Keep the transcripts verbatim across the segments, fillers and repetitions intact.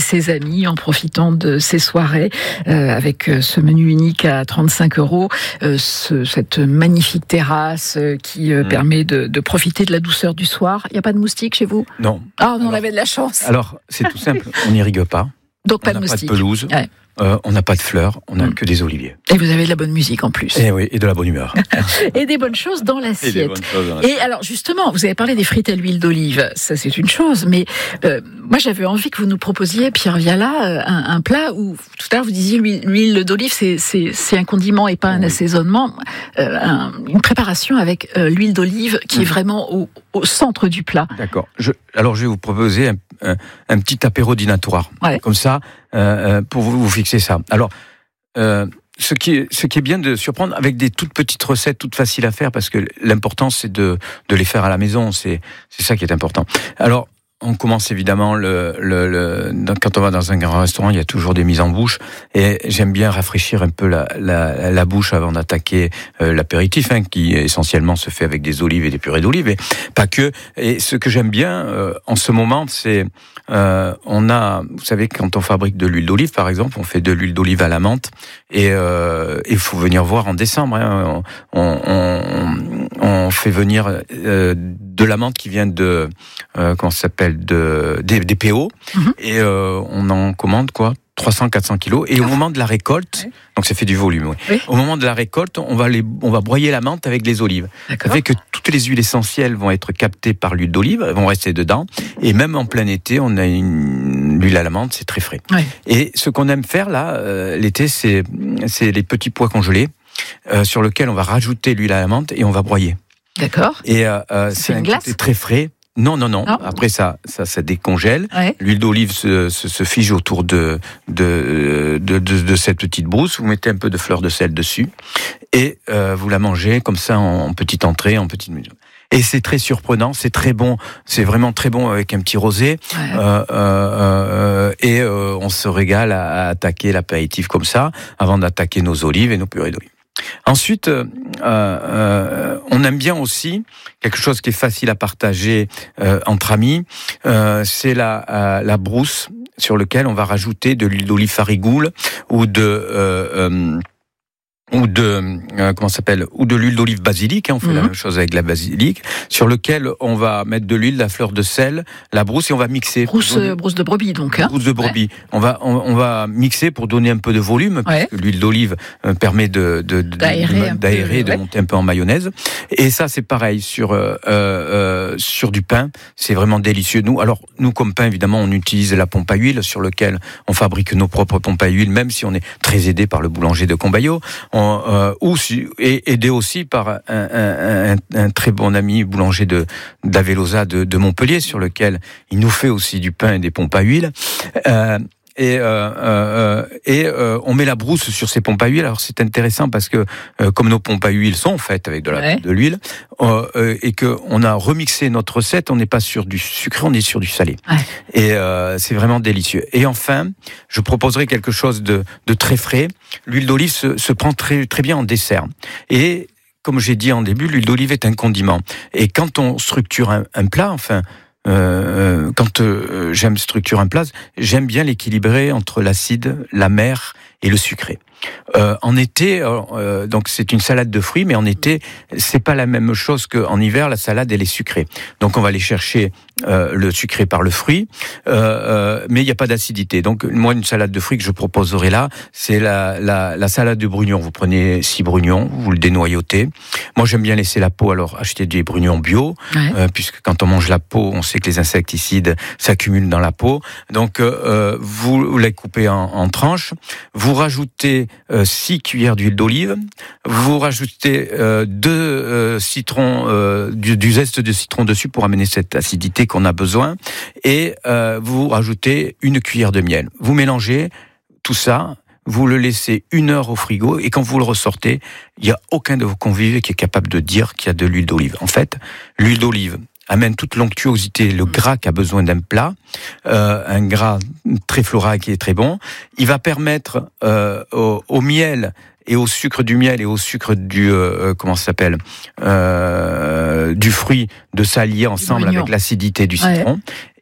ses amis en profitant de ces soirées euh, avec ce menu unique à trente-cinq euros, euh, ce, cette magnifique terrasse euh, qui euh, mmh. permet de, de profiter de la douceur du soir. Il n'y a pas de moustiques chez vous ? Non. Ah, on avait de la chance. Alors, c'est tout simple, on n'irrigue pas. Donc pas on de moustiques. Pas de pelouse. Ouais. Euh, on n'a pas de fleurs, on n'a mmh. que des oliviers. Et vous avez de la bonne musique en plus. Et oui, et de la bonne humeur. Et des bonnes choses dans l'assiette. Et, des bonnes choses dans l'assiette. Et alors justement, vous avez parlé des frites à l'huile d'olive, ça c'est une chose, mais euh, moi j'avais envie que vous nous proposiez, Pierre Viala, un, un plat où, tout à l'heure vous disiez l'huile, l'huile d'olive c'est, c'est, c'est un condiment et pas un oui. assaisonnement, euh, un, une préparation avec euh, l'huile d'olive qui mmh. est vraiment au, au centre du plat. D'accord. Je, alors je vais vous proposer un, un, un petit apéro dînatoire, ouais. comme ça, euh, pour vous, vous fixer ça. Alors, euh, ce qui est, ce qui est bien de surprendre avec des toutes petites recettes, toutes faciles à faire, parce que l'important c'est de, de les faire à la maison, c'est, c'est ça qui est important. Alors, on commence évidemment le, le, le, quand on va dans un grand restaurant, il y a toujours des mises en bouche, et j'aime bien rafraîchir un peu la, la, la bouche avant d'attaquer euh, l'apéritif, hein, qui essentiellement se fait avec des olives et des purées d'olives, et pas que. Et ce que j'aime bien euh, en ce moment, c'est euh, on a, vous savez, quand on fabrique de l'huile d'olive, par exemple, on fait de l'huile d'olive à la menthe, et euh, il faut venir voir en décembre. Hein, on, on, on fait venir euh, de la menthe qui vient de euh, comment ça s'appelle de des, des P O, mmh. et euh, on en commande quoi trois cents à quatre cents kilos, et au moment de la récolte, oui. donc ça fait du volume, oui. Oui. Au moment de la récolte, on va les, on va broyer la menthe avec les olives. D'accord. Ça fait que toutes les huiles essentielles vont être captées par l'huile d'olive, elles vont rester dedans, et même en plein été, on a une, l'huile à la menthe, c'est très frais. Oui. Et ce qu'on aime faire là, euh, l'été, c'est, c'est les petits pois congelés, euh, sur lesquels on va rajouter l'huile à la menthe et on va broyer. D'accord. Et euh, c'est, c'est un glace. côté très frais. Non, non, non. non. Après ça, ça, ça décongèle. Ouais. L'huile d'olive se, se, se fige autour de de, de de de cette petite brousse. Vous mettez un peu de fleur de sel dessus et euh, vous la mangez comme ça en, en petite entrée, en petite mesure. Et c'est très surprenant, c'est très bon, c'est vraiment très bon avec un petit rosé. Ouais. Euh, euh, euh, et euh, on se régale à, à attaquer l'apéritif comme ça, avant d'attaquer nos olives et nos purées d'olives. Ensuite, euh, euh, on aime bien aussi quelque chose qui est facile à partager euh, entre amis. Euh, c'est la, euh, la brousse sur laquelle on va rajouter de l'huile d'olive farigoule ou de euh, euh, ou de euh, comment ça s'appelle ou de l'huile d'olive basilic, hein, on fait mmh. la même chose avec la basilic, sur lequel on va mettre de l'huile, la fleur de sel, la brousse, et on va mixer. Brousse, donner... brousse de brebis donc. Hein. Brousse de brebis. Ouais. On va on, on va mixer pour donner un peu de volume, ouais. parce que l'huile d'olive euh, permet de, de, de d'aérer, de, d'aérer, peu, de ouais. monter un peu en mayonnaise. Et ça c'est pareil sur euh, euh, sur du pain, c'est vraiment délicieux. Nous alors nous comme pain évidemment on utilise la pompe à huile sur lequel on fabrique nos propres pompes à huile, même si on est très aidé par le boulanger de Combaillot. On, euh, ou si, et aidé aussi par un, un, un, un très bon ami boulanger de d'Avelosa de, de Montpellier, sur lequel il nous fait aussi du pain et des pompes à huile. Euh, Et, euh, euh, et euh, on met la brousse sur ces pompes à huile. Alors c'est intéressant parce que euh, comme nos pompes à huile sont faites avec de, la, ouais. de l'huile, euh, euh, et que on a remixé notre recette, on n'est pas sur du sucré, on est sur du salé. Ouais. Et euh, c'est vraiment délicieux. Et enfin, je proposerai quelque chose de, de très frais. L'huile d'olive se, se prend très très bien en dessert. Et comme j'ai dit en début, l'huile d'olive est un condiment. Et quand on structure un, un plat, enfin. Euh, quand euh, j'aime structurer un plat, j'aime bien l'équilibrer entre l'acide, l'amer et le sucré. Euh, en été, euh, donc c'est une salade de fruits, mais en été, c'est pas la même chose qu'en hiver. La salade, elle est sucrée. Donc on va aller chercher euh, le sucré par le fruit, euh, euh, mais il n'y a pas d'acidité. Donc moi, une salade de fruits que je proposerai là, c'est la, la, la salade de brugnons. Vous prenez six brugnons, vous le dénoyautez. Moi, j'aime bien laisser la peau, alors acheter des brugnons bio, ouais. euh, puisque quand on mange la peau, on sait que les insecticides s'accumulent dans la peau. Donc euh, vous les coupez en, en tranches, vous rajoutez Euh, six cuillères d'huile d'olive, vous rajoutez euh, deux euh, citrons, euh, du, du zeste de citron dessus pour amener cette acidité qu'on a besoin, et euh, vous rajoutez une cuillère de miel. Vous mélangez tout ça, vous le laissez une heure au frigo, et quand vous le ressortez, il n'y a aucun de vos convives qui est capable de dire qu'il y a de l'huile d'olive. En fait, l'huile d'olive amène toute l'onctuosité, le gras qu'a besoin d'un plat, euh, un gras très floral qui est très bon. Il va permettre euh, au, au miel et au sucre du miel et au sucre du euh, comment ça s'appelle euh, du fruit de s'allier ensemble avec l'acidité du citron. Ouais.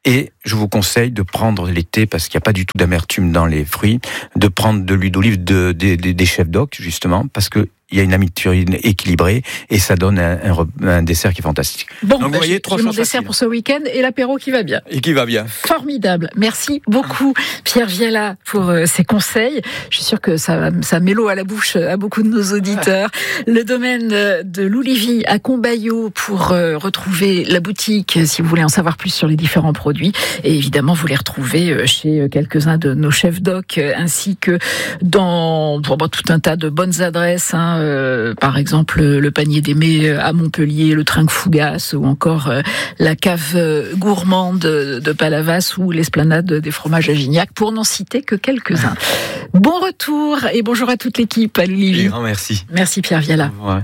Et je vous conseille de prendre l'été, parce qu'il n'y a pas du tout d'amertume dans les fruits, de prendre de l'huile d'olive de, de, de, des chefs d'oc, justement, parce que il y a une amertume équilibrée et ça donne un, un, un dessert qui est fantastique. Bon, donc, bah, vous voyez, trois j'ai mon dessert faciles. Pour ce week-end et l'apéro qui va bien. Et qui va bien. Formidable. Merci beaucoup, Pierre Viala, pour euh, ces conseils. Je suis sûre que ça, ça met l'eau à la bouche à beaucoup de nos auditeurs. Le domaine de l'Oulivie à Combaillot pour euh, retrouver la boutique, si vous voulez en savoir plus sur les différents produits. Et évidemment, vous les retrouvez chez quelques-uns de nos chefs doc, ainsi que dans bon, bon, tout un tas de bonnes adresses, hein, Euh, par exemple le panier d'Aimé à Montpellier, le Trinque Fougas, ou encore euh, la cave gourmande de, de Palavas ou l'esplanade des fromages à Gignac, pour n'en citer que quelques-uns. Bon retour et bonjour à toute l'équipe à l'Oulivie. Merci. Merci Pierre Viala. Ouais.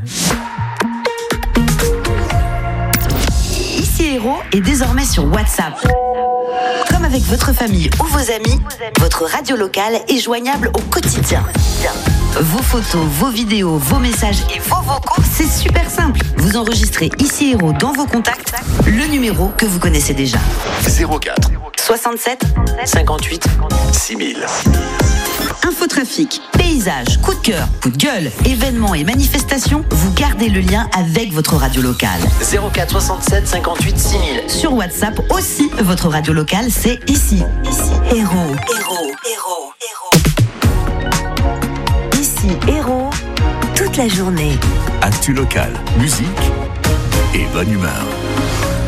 Ici Héros est désormais sur WhatsApp. Comme avec votre famille ou vos amis, votre radio locale est joignable au quotidien. Vos photos, vos vidéos, vos messages et vos vocaux, c'est super simple. Vous enregistrez Ici Héros dans vos contacts, le numéro que vous connaissez déjà. zéro quatre soixante-sept cinquante-huit six mille. Infotrafic, paysage, coup de cœur, coup de gueule, événements et manifestations, vous gardez le lien avec votre radio locale. zéro quatre soixante-sept cinquante-huit six mille. Sur WhatsApp aussi, votre radio locale, c'est ici. Ici Héros. Héros. Héros. Héros. Ici Héros, toute la journée. Actu locale, musique et bonne humeur.